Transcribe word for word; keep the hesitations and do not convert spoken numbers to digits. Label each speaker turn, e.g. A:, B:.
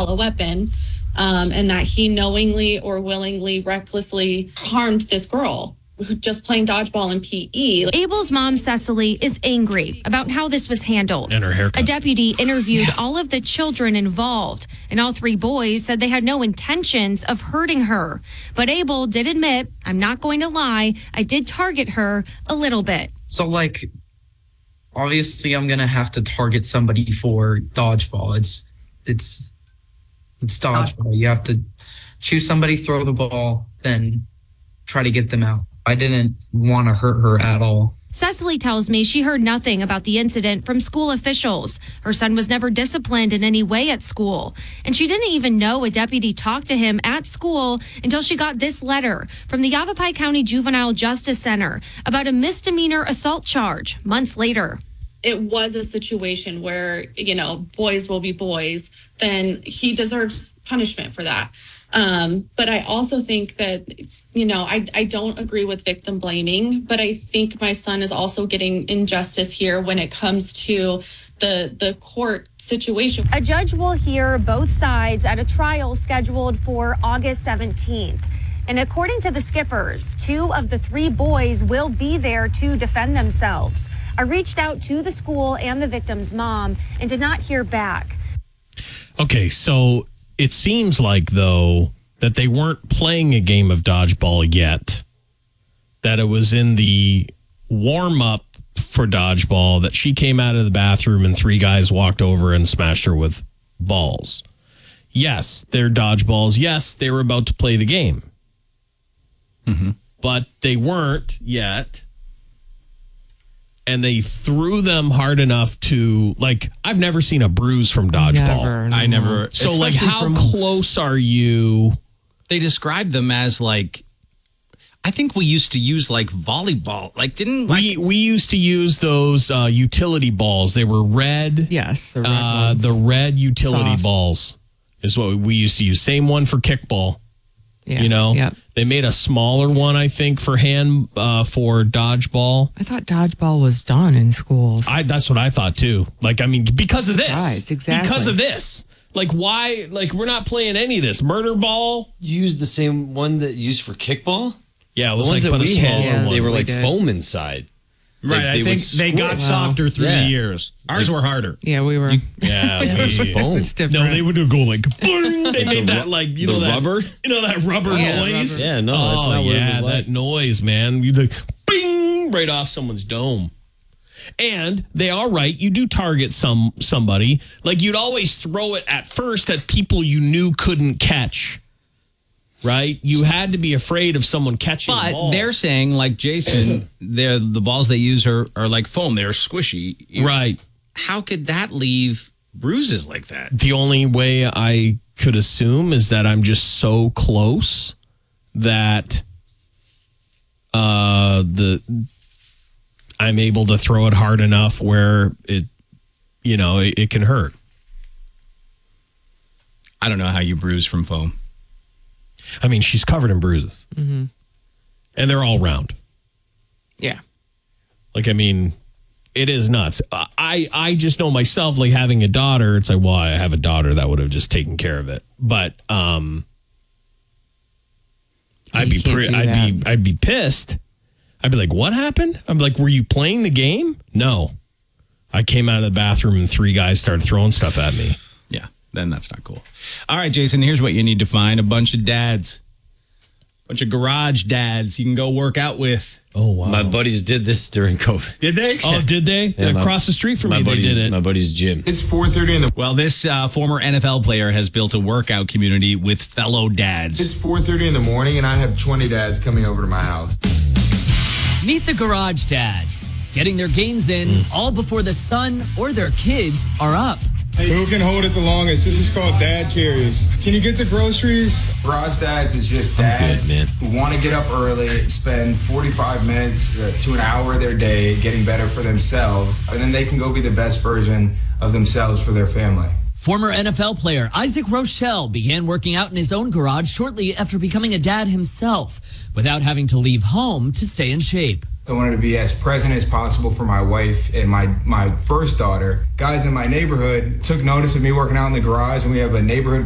A: a weapon, um, and that he knowingly or willingly, recklessly harmed this girl just playing dodgeball in P E.
B: Abel's mom, Cecily, is angry about how this was handled.
C: And her haircut.
B: A deputy interviewed
C: Yeah.
B: all of the children involved, and all three boys said they had no intentions of hurting her. But Abel did admit, I'm not going to lie, I did target her a little bit.
D: So, like, obviously I'm going to have to target somebody for dodgeball. It's, it's, it's dodgeball. You have to choose somebody, throw the ball, then try to get them out. I didn't want to hurt her at all.
B: Cecily tells me she heard nothing about the incident from school officials. Her son was never disciplined in any way at school. And she didn't even know a deputy talked to him at school until she got this letter from the Yavapai County Juvenile Justice Center about a misdemeanor assault charge months later.
A: It was a situation where, you know, boys will be boys, then he deserves punishment for that. Um, but I also think that, you know, I, I don't agree with victim blaming, but I think my son is also getting injustice here when it comes to the the court situation.
B: A judge will hear both sides at a trial scheduled for August seventeenth. And according to the Skippers, two of the three boys will be there to defend themselves. I reached out to the school and the victim's mom and did not hear back.
C: Okay, so it seems like, though, that they weren't playing a game of dodgeball yet, that it was in the warm-up for dodgeball that she came out of the bathroom and three guys walked over and smashed her with balls. Yes, they're dodgeballs. Yes, they were about to play the game. Mm-hmm. But they weren't yet. And they threw them hard enough to, like, I've never seen a bruise from dodgeball.
E: Never, no.
F: I never.
C: So, like,
F: especially
C: how
F: from-
C: close are you?
F: They described them as, like, I think we used to use, like, volleyball. Like, didn't like,
C: We we used to use those uh, utility balls. They were red.
E: Yes, the red
C: uh,
E: ones.
C: the red utility
E: Soft.
C: balls is what we used to use. Same one for kickball.
E: Yeah.
C: You know,
E: Yep.
C: they made a smaller one, I think, for hand uh, for dodgeball.
E: I thought dodgeball was done in schools.
C: I that's what I thought too. Like, I mean, because of this,
E: Right, exactly.
C: Because of this, like, why? Like, we're not playing any of this murder ball.
G: You used the same one that you used for kickball?
C: Yeah, it
G: The
C: was
G: ones
C: like
G: that
C: but a
G: we
C: smaller
G: had,
E: Yeah,
C: one.
G: they were
E: we
G: like
E: did.
G: foam inside.
F: right.
G: They-
F: I
G: they
F: think
G: would
F: they got
G: squirt.
F: softer through
G: Yeah.
F: the years. Ours were harder.
E: yeah, we were.
C: Yeah,
G: Yeah, it was
C: we-
G: foam.
E: It's different.
C: No, they would go like, boing. They made
G: the
C: that
G: ru-
C: like you
G: the
C: know that
G: rubber?
C: you know that rubber
E: Yeah,
C: noise.
E: rubber.
G: Yeah, no, that's
C: oh,
G: not what
C: yeah,
G: it was like.
C: that noise, man. You like, bing, right off someone's dome. And they are right. You do target some somebody. Like, you'd always throw it at first at people you knew couldn't catch. Right? You had to be afraid of someone catching the
F: But
C: ball.
F: they're saying, like Jason, they're, the balls they use are, are like foam. They're squishy.
C: right.
F: How could that leave bruises like that?
C: The only way I could assume is that I'm just so close that uh, the I'm able to throw it hard enough where it, you know, it, it can hurt.
F: I don't know how you bruise from foam.
C: I mean, she's covered in bruises, mm-hmm. and they're all round.
E: Yeah.
C: Like, I mean, it is nuts. I I just know myself, like, having a daughter. It's like, well, I have a daughter that would have just taken care of it, but um,
E: Yeah,
C: I'd
E: you
C: be
E: can't
C: pre-
E: do
C: I'd
E: that.
C: be I'd be pissed. I'd be like, what happened? I'm like, were you playing the game? No, I came out of the bathroom and three guys started throwing stuff at me.
F: Yeah, then that's not cool. All right, Jason, here's what you need to find. A bunch of dads. A bunch of garage dads you can go work out with.
C: Oh wow!
G: My buddies did this during COVID.
F: Did they?
C: Oh, did they?
G: Yeah, my-
C: Across the street from
G: my
C: me, they
G: buddy's,
C: did it.
G: My buddy's gym.
H: It's four thirty in the
F: Well, this uh, former N F L player has built a workout community with fellow dads.
H: It's four thirty in the morning, and I have twenty dads coming over to my house.
I: Meet the Garage Dads, getting their gains in all before the sun or their kids are up.
H: Who can hold it the longest? This is called Dad Carries. Can you get the groceries? Garage Dads is just dads
G: good, man.
H: who want to get up early, spend forty-five minutes uh, to an hour of their day getting better for themselves, and then they can go be the best version of themselves for their family.
I: Former N F L player Isaac Rochelle began working out in his own garage shortly after becoming a dad himself, without having to leave home to stay in shape.
H: I wanted to be as present as possible for my wife and my, my first daughter. Guys in my neighborhood took notice of me working out in the garage, and we have a neighborhood